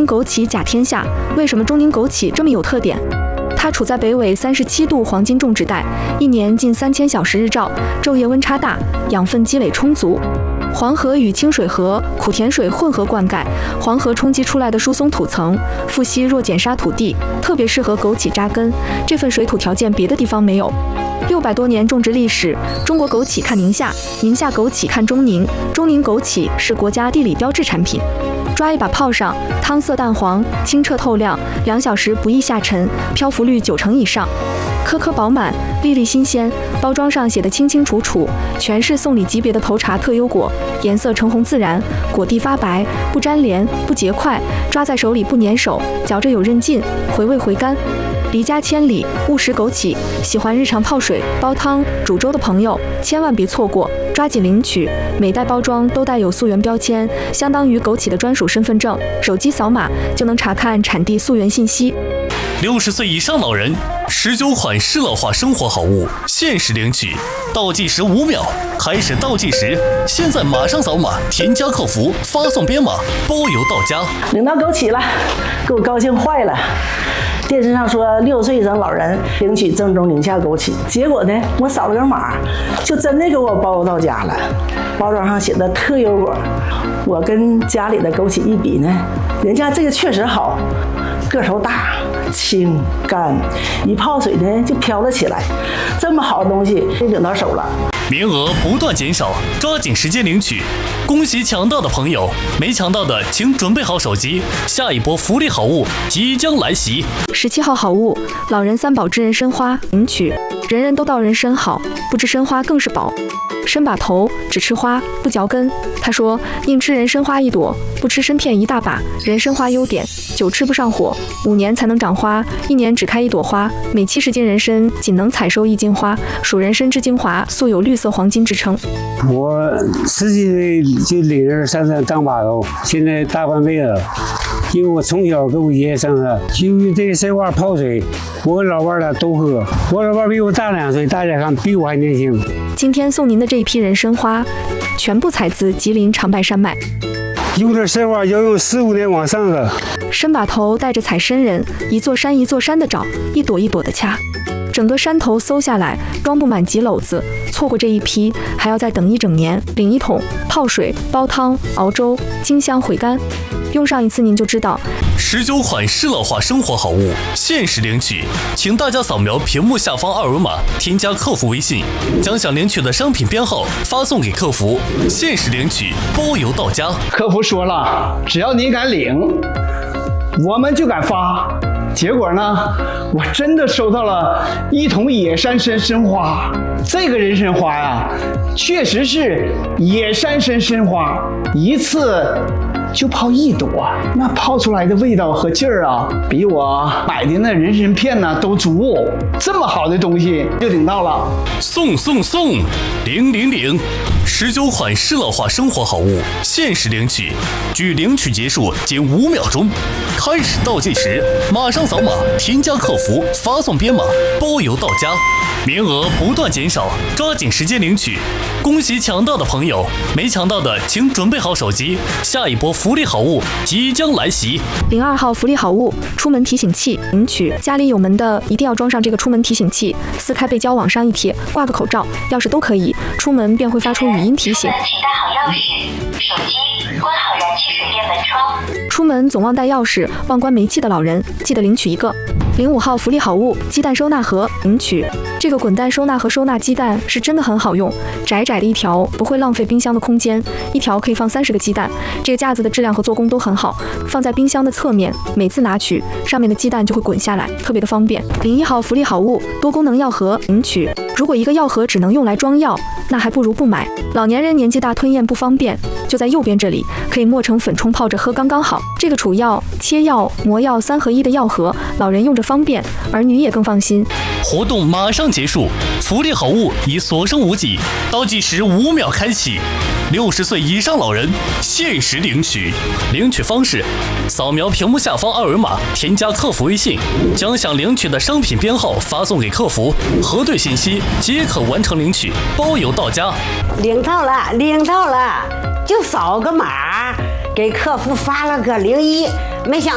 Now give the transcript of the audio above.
枸杞甲天下。为什么中宁枸杞这么有特点？它处在北纬37度黄金种植带，一年近3000小时日照，昼夜温差大，养分积累充足。黄河与清水河、苦田水混合灌溉，黄河冲击出来的疏松土层，富硒弱碱沙土地，特别适合枸杞扎根。这份水土条件别的地方没有。600多年种植历史，中国枸杞看宁夏，宁夏枸杞看中宁，中宁枸杞是国家地理标志产品。抓一把泡上，汤色淡黄，清澈透亮，2小时不易下沉，漂浮率90%以上，颗颗饱满，粒粒新鲜。包装上写得清清楚楚，全是送礼级别的头茬特优果，颜色橙红自然，果蒂发白，不粘连，不结块，抓在手里不粘手，嚼着有韧劲，回味回甘。离家千里，勿食枸杞。喜欢日常泡水、煲汤、煮粥的朋友，千万别错过，抓紧领取。每袋包装都带有溯源标签，相当于枸杞的专属身份证，手机扫码就能查看产地溯源信息。 60岁以上老人19款适老化生活好物限时领取，倒计时5秒，开始倒计时，现在马上扫码添加客服，发送编码，包邮到家。 领到枸杞了，给我高兴坏了。电视上说60岁以上老人领取正宗宁夏枸杞，结果呢，我扫了个码，就真的给我包邮到家了。包装上写的特优果，我跟家里的枸杞一比呢，人家这个确实好，个头大、清干，一泡水呢就飘了起来。这么好的东西领到手了。 名额不断减少，抓紧时间领取。恭喜抢到的朋友，没抢到的请准备好手机，下一波福利好物即将来袭。 17号好物，老人3宝之人参花领取。人人都道人参好，不知参花更是宝。参把头，只吃花不嚼根。他说宁吃人参花1朵，不吃参片一大把。人参花优点，久吃不上火，5年才能长花，1年只开1朵花。每70斤人参仅能采收1斤花，属人参之精华，素有绿色黄金之称。 我10几岁就领着上山当把头，现在大半辈子。因为我从小跟我爷爷上山，就用这个参花泡水，我跟老伴俩都喝。我老伴比我大2岁，大家看比我还年轻。 今天送您的这一批人参花，全部采自吉林长白山脉。 用的参花要用4、5年往上的。 参把头带着采参人，一座山一座山的找，一朵一朵的掐。整个山头搜下来，装不满几篓子，错过这一批，还要再等1整年。领1桶，泡水、煲汤、熬粥，清香回甘。用上一次您就知道。 19款适老化生活好物限时领取，请大家扫描屏幕下方2维码，添加客服微信，将想领取的商品编号发送给客服，限时领取，包邮到家。 客服说了，只要你敢领，我们就敢发。结果呢，我真的收到了1桶野山参花。这个人参花呀，确实是野山参花，一次就泡1朵，那泡出来的味道和劲儿啊，比我买的那人参片呢都足。这么好的东西就领到了， 送领！19款适老化生活好物限时领取，距领取结束仅5秒钟，开始倒计时，马上扫码添加客服，发送编码，包邮到家。名额不断减少，抓紧时间领取。恭喜抢到的朋友，没抢到的请准备好手机，下一波福利好物即将来袭。 02号福利好物，出门提醒器领取。家里有门的一定要装上这个出门提醒器，撕开背胶往上一贴，挂个口罩、钥匙都可以，出门便会发出语音提醒。 请带好钥匙、手机，关好燃气水电门窗。 出门总忘带钥匙、忘关煤气的老人，记得领取1个。05号福利好物，鸡蛋收纳盒领取。这个滚蛋收纳盒收纳鸡蛋是真的很好用，窄窄的一条，不会浪费冰箱的空间，一条可以放30个鸡蛋。这个架子的质量和做工都很好，放在冰箱的侧面，每次拿取，上面的鸡蛋就会滚下来，特别的方便。01号福利好物，多功能药盒领取。如果一个药盒只能用来装药，那还不如不买。老年人年纪大吞咽不方便，就在右边这里，可以磨成粉冲泡着喝刚刚好。这个储药、切药、磨药3合1的药盒，老人用着方便，儿女也更放心。 活动马上结束，福利好物已所剩无几，倒计时5秒开启。60岁以上老人限时领取，领取方式：扫描屏幕下方2维码，添加客服微信，将想领取的商品编号发送给客服，核对信息即可完成领取，包邮到家。 领到了，就扫个码，给客服发了个01，没想